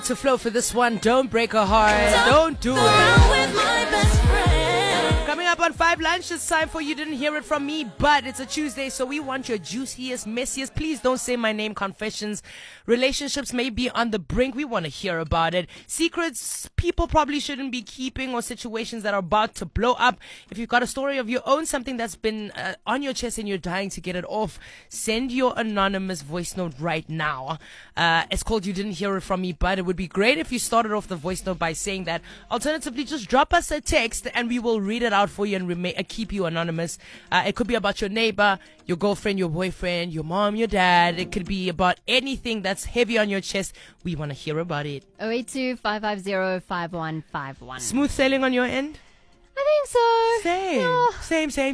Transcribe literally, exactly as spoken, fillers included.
To flow for this one, don't break her heart, don't do it. Coming up on Five Lunch, it's time for You Didn't Hear It From Me, but it's a Tuesday, so we want your juiciest, messiest, please don't say my name confessions. Relationships may be on the brink, we want to hear about it. Secrets people probably shouldn't be keeping, or situations that are about to blow up. If you've got a story of your own, something that's been uh, on your chest and you're dying to get it off, send your anonymous voice note right now. Uh, it's called You Didn't Hear It From Me, but it would be great if you started off the voice note by saying that. Alternatively, just drop us a text and we will read it out for you and remain, uh, keep you anonymous. Uh, it could be about your neighbor, your girlfriend, your boyfriend, your mom, your dad. It could be about anything that's heavy on your chest. We want to hear about it. oh eight two, five five zero, five one five one. Smooth sailing on your end? I think so. Same. Oh. Same, same.